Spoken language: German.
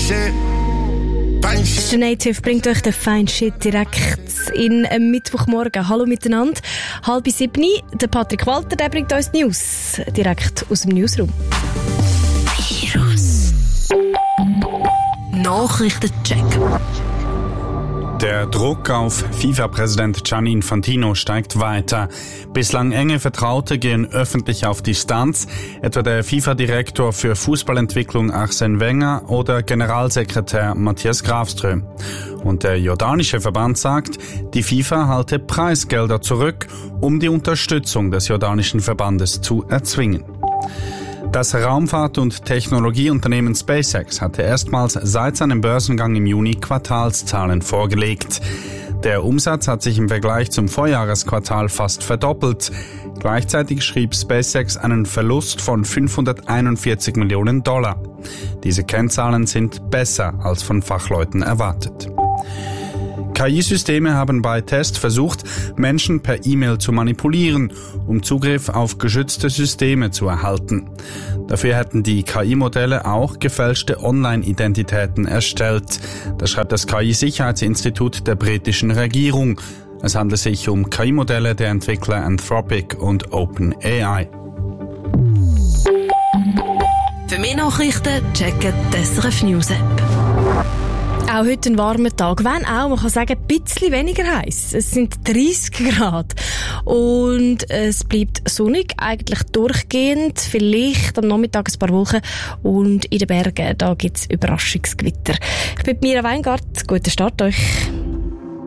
shit. Der Native bringt euch den Fine Shit direkt in Mittwochmorgen. Hallo miteinander. 6:30. Der Patrick Walter, der bringt uns News direkt aus dem Newsroom. Virus. Nachrichtencheck. Der Druck auf FIFA-Präsident Gianni Infantino steigt weiter. Bislang enge Vertraute gehen öffentlich auf Distanz, etwa der FIFA-Direktor für Fußballentwicklung Arsène Wenger oder Generalsekretär Matthias Grafström. Und der jordanische Verband sagt, die FIFA halte Preisgelder zurück, um die Unterstützung des jordanischen Verbandes zu erzwingen. Das Raumfahrt- und Technologieunternehmen SpaceX hatte erstmals seit seinem Börsengang im Juni Quartalszahlen vorgelegt. Der Umsatz hat sich im Vergleich zum Vorjahresquartal fast verdoppelt. Gleichzeitig schrieb SpaceX einen Verlust von $541 Millionen. Diese Kennzahlen sind besser als von Fachleuten erwartet. KI-Systeme haben bei Tests versucht, Menschen per E-Mail zu manipulieren, um Zugriff auf geschützte Systeme zu erhalten. Dafür hätten die KI-Modelle auch gefälschte Online-Identitäten erstellt. Das schreibt das KI-Sicherheitsinstitut der britischen Regierung. Es handelt sich um KI-Modelle der Entwickler Anthropic und OpenAI. Für mehr Nachrichten checken die SRF News App. Auch heute ein warmer Tag, wenn auch, man kann sagen, ein bisschen weniger heiß. Es sind 30 Grad und es bleibt sonnig, eigentlich durchgehend, vielleicht am Nachmittag ein paar Wolken und in den Bergen, da gibt es Überraschungsgewitter. Ich bin Mira Weingart, guten Start euch.